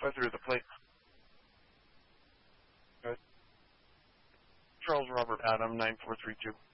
through the plate. Good. Charles Robert Adam, 9432.